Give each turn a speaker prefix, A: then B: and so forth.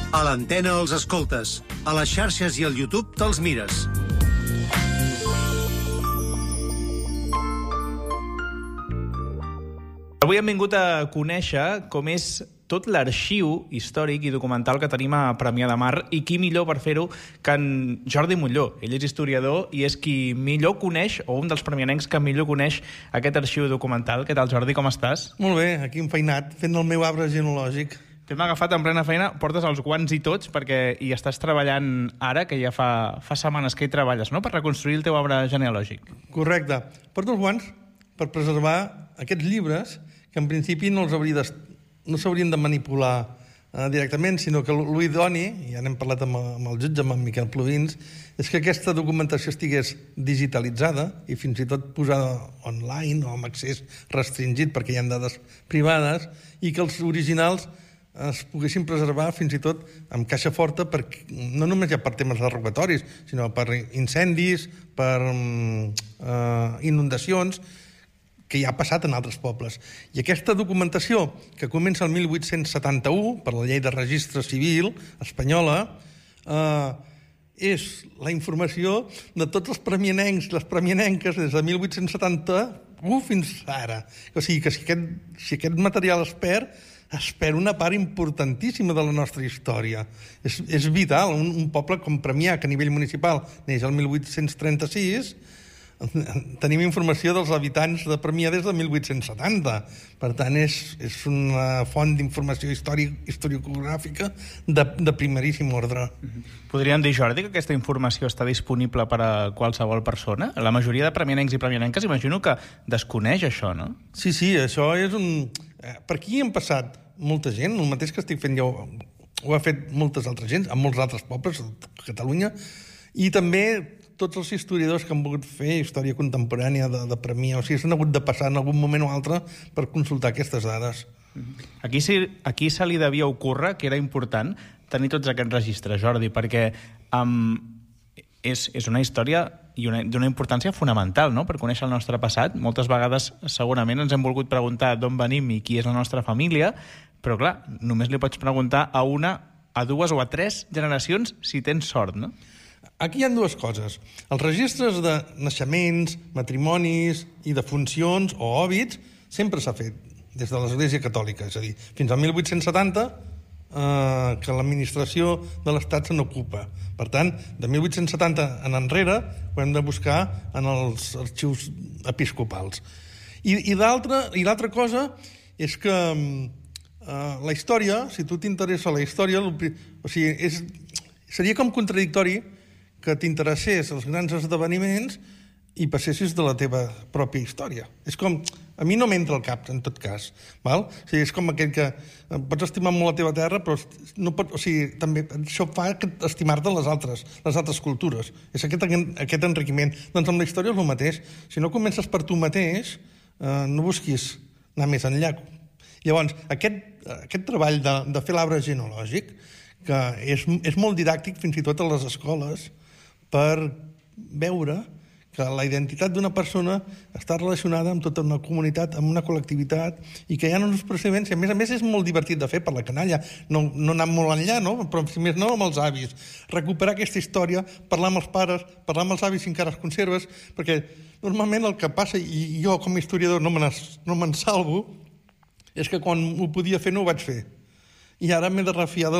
A: A l'antena els escoltes, a les xarxes i al YouTube te'ls mires.
B: Avui hem vingut a conèixer com és tot l'arxiu històric i documental que tenim a Premià de Mar, i qui millor per fer-ho que en Jordi Montlló. Ell és historiador i és qui millor coneix, o un dels premianencs que millor coneix aquest arxiu documental. Què tal, Jordi, com estàs?
C: Molt bé, aquí enfeinat, fent el meu arbre genealògic.
B: T'hem agafat en plena feina, portes els guants i tots, perquè hi estàs treballant ara, que ja fa setmanes que hi treballes, no?, per reconstruir el teu arbre genealògic.
C: Correcte. Porto els guants per preservar aquests llibres que en principi no s'haurien de manipular directament, sinó que l'idoni, ja n'hem parlat amb el jutge, amb en Miquel Plovins, és que aquesta documentació estigués digitalitzada i fins i tot posada online o amb accés restringit perquè hi ha dades privades, i que els originals es poguessin preservar fins i tot amb caixa forta, no només ja per temes de robatoris, sinó per incendis, per inundacions, que ja ha passat en altres pobles. I aquesta documentació, que comença el 1871, per la llei de registre civil espanyola, és la informació de tots els premianencs, les premianenques, des de 1871 fins ara. O sigui que si aquest material es perd una part importantíssima de la nostra història. És vital. Un poble com Premià, que a nivell municipal neix el 1836, tenim informació dels habitants de Premià des de 1870. Per tant, és una font d'informació historiogràfica de primeríssim ordre.
B: Podríem dir, Jordi, que aquesta informació està disponible per a qualsevol persona? La majoria de premianencs i premianenques imagino que desconeix això, no?
C: Sí, això és un... Per aquí han passat molta gent, el mateix que estic fent jo ho ha fet moltes altres gent, en molts altres pobles de Catalunya, i també tots els historiadors que han volgut fer història contemporània de Premià. O sigui, s'han hagut de passar en algun moment o altre per consultar aquestes dades.
B: Aquí se li devia ocórrer que era important tenir tots aquests registres, Jordi, perquè és una història i d'una importància fonamental, no?, per conèixer el nostre passat. Moltes vegades segurament ens hem volgut preguntar d'on venim i qui és la nostra família, però clar, només li pots preguntar a una, a dues o a tres generacions si tens sort, no?
C: Aquí hi ha dues coses. Els registres de naixements, matrimonis i de funcions o òbits sempre s'ha fet des de l'Església Catòlica, és a dir, fins al 1870 que l'administració de l'Estat se n'ocupa. Per tant, de 1870 en enrere ho hem de buscar en els arxius episcopals. I l'altra cosa és que la història, si tu t'interessa la història, o sigui, seria com contradictori que t'interessés els grans esdeveniments i passessis de la teva pròpia història. És com... A mi no m'entra al cap, en tot cas. Val? O sigui, és com aquell que pots estimar molt la teva terra, però no pot... O sigui, també això fa estimar-te les altres cultures. És aquest enriquiment. Doncs amb la història és el mateix. Si no comences per tu mateix, no busquis anar més enllà. Llavors, aquest treball de fer l'arbre genealògic, que és molt didàctic fins i tot a les escoles, per veure que la identitat d'una persona està relacionada amb tota una comunitat, amb una col·lectivitat, i que hi ha uns procediments, i a més és molt divertit de fer per la canalla, no anar molt enllà, no? Però si més no amb els avis. Recuperar aquesta història, parlar amb els pares, parlar amb els avis si encara es conserves, perquè normalment el que passa, i jo com a historiador no me'n salvo, és que quan ho podia fer no ho vaig fer. I ara m'he de refiar